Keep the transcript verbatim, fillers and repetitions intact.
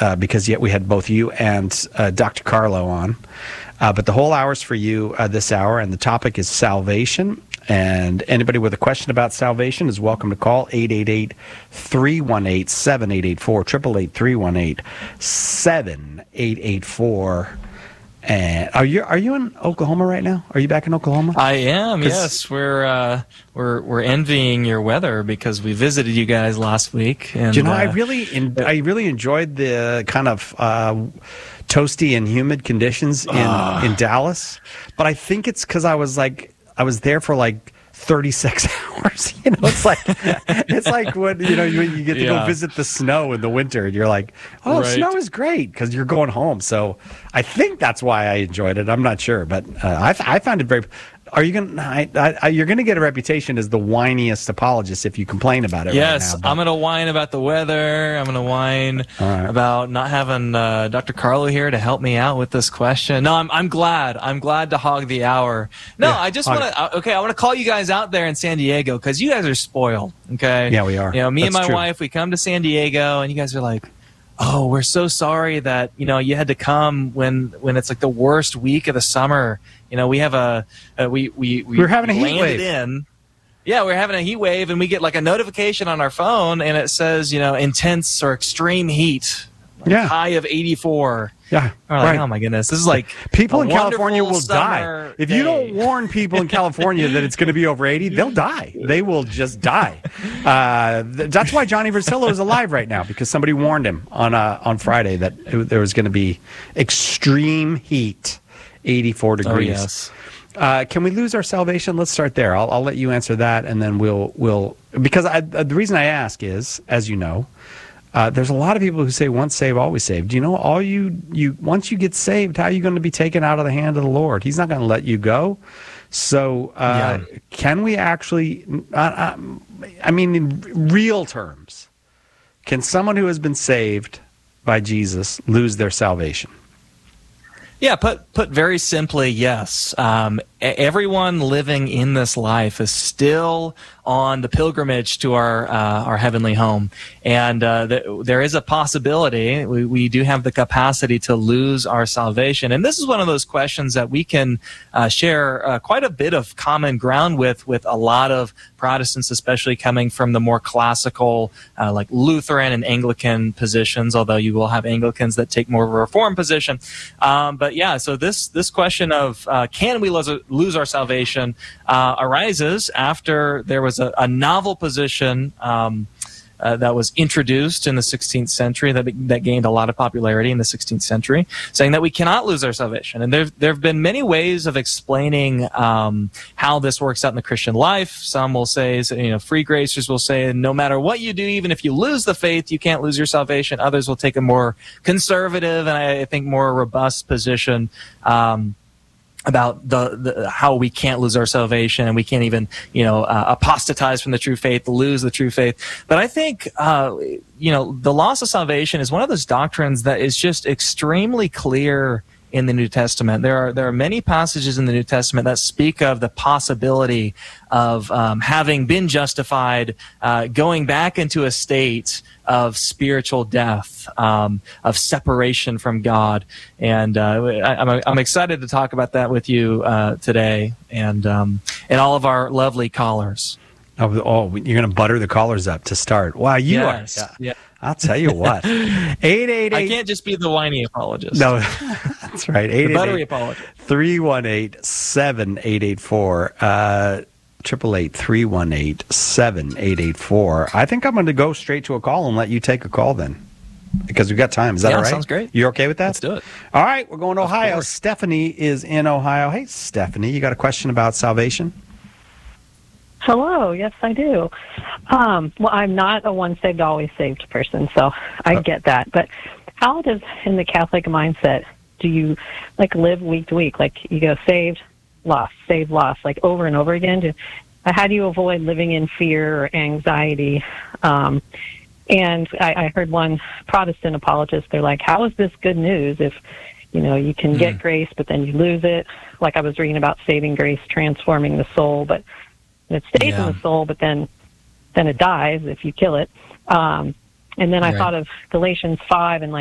uh, because yet we had both you and uh, Doctor Carlo on. Uh, but the whole hour is for you uh, this hour, and the topic is salvation. And anybody with a question about salvation is welcome to call eight eight eight, three one eight, seven eight eight four, eight eight eight, three one eight, seven eight eight four. And are you are you in Oklahoma right now? Are you back in Oklahoma? I am. Yes, we're uh, we're we're envying your weather because we visited you guys last week. And Do you know, uh, I really in, I really enjoyed the kind of uh, toasty and humid conditions in uh. in Dallas, but I think it's because I was like I was there for like thirty-six hours. You know, it's like it's like when you know you, you get to yeah. go visit the snow in the winter, and you're like, oh, right. Snow is great because you're going home. So I think that's why I enjoyed it. I'm not sure, but uh, I I found it very. Are you gonna? I, I, you're gonna get a reputation as the whiniest apologist if you complain about it. Yes, right now, I'm gonna whine about the weather. I'm gonna whine right. about not having uh, Doctor Carlo here to help me out with this question. No, I'm I'm glad. I'm glad to hog the hour. No, yeah, I just want to. Okay, I want to call you guys out there in San Diego because you guys are spoiled. Okay. Yeah, we are. You know, me That's and my true. wife, we come to San Diego, and you guys are like, oh, we're so sorry that, you know, you had to come when when it's like the worst week of the summer. You know, we have a, a we we we we're having a heat landed wave. in. Yeah, we're having a heat wave, and we get like a notification on our phone, and it says, you know, intense or extreme heat. Like yeah. High of eighty-four. Yeah. We're like, right. oh my goodness, this is like people in California will die if day. you don't warn people in California that it's going to be over eighty. They'll die. They will just die. Uh, th- that's why Johnny Versillo is alive right now, because somebody warned him on uh, on Friday that it, there was going to be extreme heat, eighty-four degrees. Oh, yes. Uh, can we lose our salvation? Let's start there. I'll, I'll let you answer that, and then we'll we'll because I, uh, the reason I ask is, as you know. Uh, there's a lot of people who say once saved, always saved. Do you know, all you, you once you get saved, how are you going to be taken out of the hand of the Lord? He's not going to let you go. So uh, yeah. Can we actually, uh, uh, I mean, in real terms, can someone who has been saved by Jesus lose their salvation? Yeah, put put very simply, yes. Um, everyone living in this life is still on the pilgrimage to our uh, our heavenly home, and uh, th- there is a possibility. We we do have the capacity to lose our salvation, and this is one of those questions that we can uh, share uh, quite a bit of common ground with with a lot of Protestants, especially coming from the more classical, uh, like Lutheran and Anglican positions. Although you will have Anglicans that take more of a Reformed position, um, but yeah. So this this question of uh, can we lose, lose our salvation uh, arises after there was a, a novel position um, uh, that was introduced in the sixteenth century that that gained a lot of popularity in the sixteenth century, saying that we cannot lose our salvation. And there there have been many ways of explaining um, how this works out in the Christian life. Some will say, you know, free gracers will say, no matter what you do, even if you lose the faith, you can't lose your salvation. Others will take a more conservative and I think more robust position Um, about the, the how we can't lose our salvation and we can't even, you know, uh, apostatize from the true faith, lose the true faith. But I think, uh, you know, the loss of salvation is one of those doctrines that is just extremely clear in the New Testament. There are there are many passages in the New Testament that speak of the possibility of um, having been justified, uh, going back into a state of spiritual death, um, of separation from God. And uh, I, I'm I'm excited to talk about that with you uh, today, and um, and all of our lovely callers. Oh, oh you're going to butter the callers up to start. Wow, you yes. are. Yeah. I'll tell you what. eight eight eight I can't just be the whiny apologist. No, that's right. eight eight eight, the buttery apologist. three one eight, seven eight eight four. Uh, triple eight, three one eight, seven eight eight four. I think I'm going to go straight to a call and let you take a call then, because we've got time. Is that yeah, all right? Sounds great. You okay with that? Let's do it. All right, we're going to Ohio. Stephanie is in Ohio. Hey, Stephanie, you got a question about salvation? Hello, yes, I do. Um, well, I'm not a once saved, always saved person, so I get that. But how does, in the Catholic mindset, do you, like, live week to week? Like, you go saved, lost, saved, lost, like, over and over again? Do, how do you avoid living in fear or anxiety? Um, and I, I heard one Protestant apologist, they're like, how is this good news if, you know, you can get mm. grace, but then you lose it? Like I was reading about saving grace transforming the soul, but it stays yeah. in the soul, but then then it dies if you kill it. Um, and then I right. thought of Galatians five and like